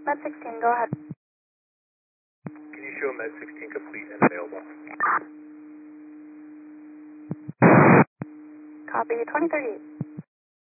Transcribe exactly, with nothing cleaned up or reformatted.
Med sixteen, go ahead. Can you show Med sixteen complete and available? Copy, twenty thirty-eight.